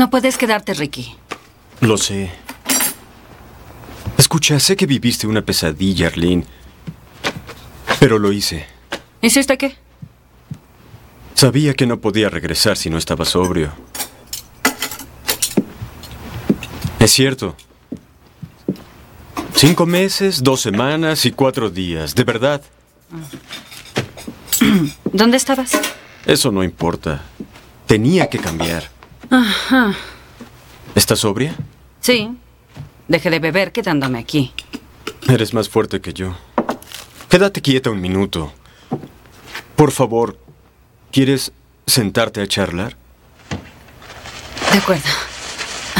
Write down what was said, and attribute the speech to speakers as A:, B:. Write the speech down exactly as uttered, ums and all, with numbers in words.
A: No puedes quedarte, Ricky.
B: Lo sé. Escucha, sé que viviste una pesadilla, Arlene. Pero lo hice.
A: ¿Hiciste qué?
B: Sabía que no podía regresar si no estaba sobrio. Es cierto. Cinco meses, dos semanas y cuatro días. De verdad.
A: ¿Dónde estabas?
B: Eso no importa. Tenía que cambiar.
A: Ajá.
B: ¿Estás sobria?
A: Sí. Dejé de beber quedándome aquí.
B: Eres más fuerte que yo. Quédate quieta un minuto. Por favor, ¿quieres sentarte a charlar?
A: De acuerdo.